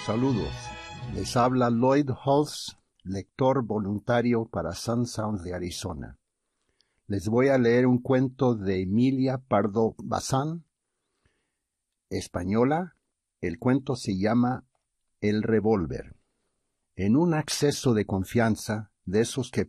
Saludos, les habla Lloyd Hulse, lector voluntario para Sun Sounds de Arizona. Les voy a leer un cuento de Emilia Pardo Bazán, española. El cuento se llama El revólver. En un acceso de confianza, de esos que